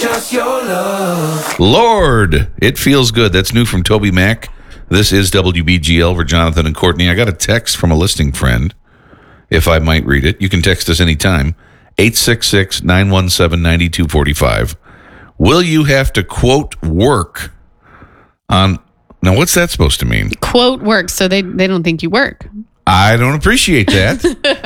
Just your love. Lord, it feels good. That's new from Toby Mac. This is WBGL for Jonathan and Courtney. I got a text from a listening friend, if I might read it. You can text us anytime. 866-917-9245. Will you have to, quote, work on... Now, what's that supposed to mean? Quote, work, so they don't think you work. I don't appreciate that.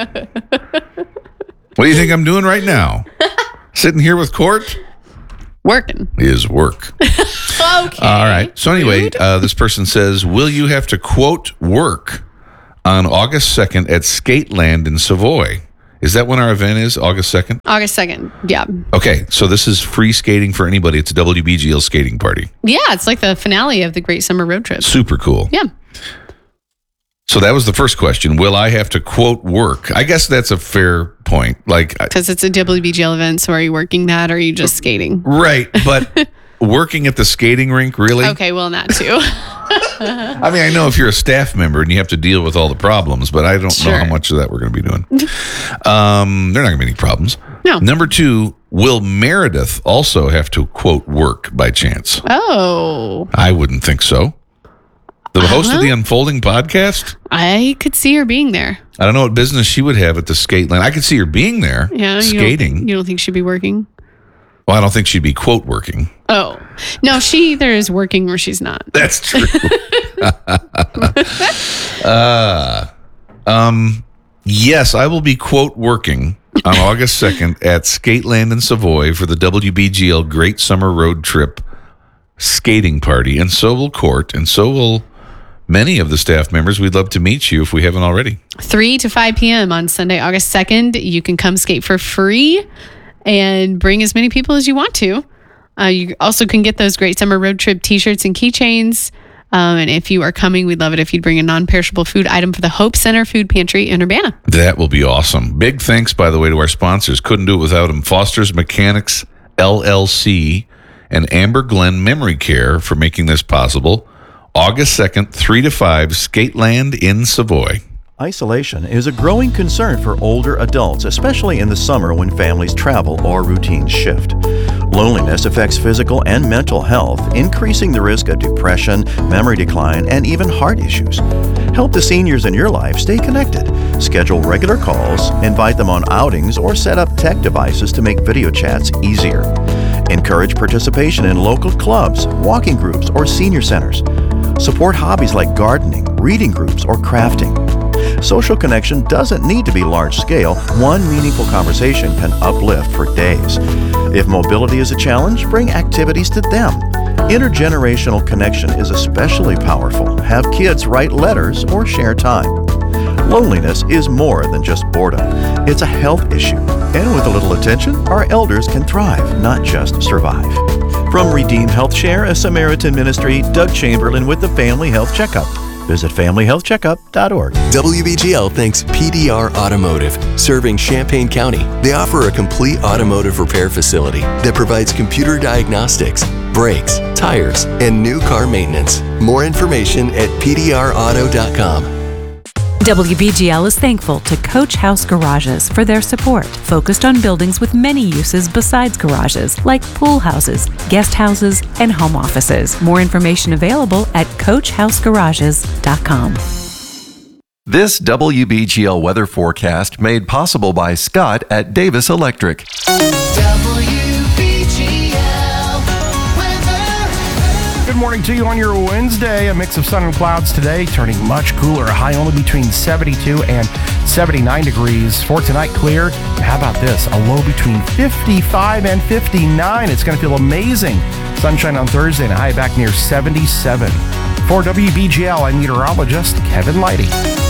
What do you think I'm doing right now? Sitting here with Court? Working. Is work. Okay. All right. So anyway, this person says, will you have to, quote, work on August 2nd at Skateland in Savoy? Is that when our event is, August 2nd? August 2nd, yeah. Okay, so this is free skating for anybody. It's a WBGL skating party. Yeah, it's like the finale of the Great Summer Road Trip. Super cool. Yeah. So that was the first question. Will I have to, quote, work? I guess that's a fair point. Like, Because it's a WBGL event, so are you working that or are you just skating? right, but working at the skating rink, really? Okay, well, that too. I mean, I know if you're a staff member and you have to deal with all the problems, but I don't know how much of that we're going to be doing. There are not going to be any problems. No. Number 2, will Meredith also have to, quote, work by chance? Oh. I wouldn't think so. The host of the Unfolding podcast? I could see her being there. I don't know what business she would have at the Skateland. I could see her being there, skating. You don't think she'd be working? Well, I don't think she'd be, quote, working. Oh. No, she either is working or she's not. That's true. Yes, I will be, quote, working on August 2nd at Skateland in Savoy for the WBGL Great Summer Road Trip skating party. And so will Court, and so will many of the staff members. We'd love to meet you if we haven't already. 3 to 5 p.m. on Sunday, August 2nd. You can come skate for free and bring as many people as you want to. You also can get those Great Summer Road Trip t-shirts and keychains. And if you are coming, we'd love it if you'd bring a non-perishable food item for the Hope Center Food Pantry in Urbana. That will be awesome. Big thanks, by the way, to our sponsors. Couldn't do it without them. Foster's Mechanics, LLC, and Amber Glen Memory Care for making this possible. August 2nd, 3 to 5, Skateland in Savoy. Isolation is a growing concern for older adults, especially in the summer when families travel or routines shift. Loneliness affects physical and mental health, increasing the risk of depression, memory decline, and even heart issues. Help the seniors in your life stay connected. Schedule regular calls, invite them on outings, or set up tech devices to make video chats easier. Encourage participation in local clubs, walking groups, or senior centers. Support hobbies like gardening, reading groups, or crafting. Social connection doesn't need to be large scale. One meaningful conversation can uplift for days. If mobility is a challenge, bring activities to them. Intergenerational connection is especially powerful. Have kids write letters or share time. Loneliness is more than just boredom. It's a health issue. And with a little attention, our elders can thrive, not just survive. From Redeem Health Share, a Samaritan ministry, Doug Chamberlain with the Family Health Checkup. Visit familyhealthcheckup.org. WBGL thanks PDR Automotive, serving Champaign County. They offer a complete automotive repair facility that provides computer diagnostics, brakes, tires, and new car maintenance. More information at pdrauto.com. WBGL is thankful to Coach House Garages for their support, focused on buildings with many uses besides garages, like pool houses, guest houses, and home offices. More information available at CoachHouseGarages.com. This WBGL weather forecast made possible by Scott at Davis Electric. Good morning to you on your Wednesday. A mix of sun and clouds today, turning much cooler. A high only between 72 and 79 degrees. For tonight, clear. How about this? A low between 55 and 59. It's going to feel amazing. Sunshine on Thursday and a high back near 77. For WBGL, I'm meteorologist Kevin Leidy.